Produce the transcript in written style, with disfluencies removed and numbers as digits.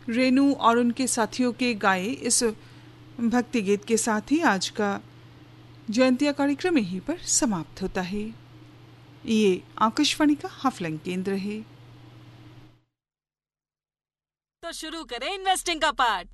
रेनू और उनके साथियों के गाए इस भक्ति गीत के साथ ही आज का जयंतिया कार्यक्रम यहीं पर समाप्त होता है। ये आकाशवाणी का हाफलंग केंद्र है। तो शुरू करें इन्वेस्टिंग का पार्ट।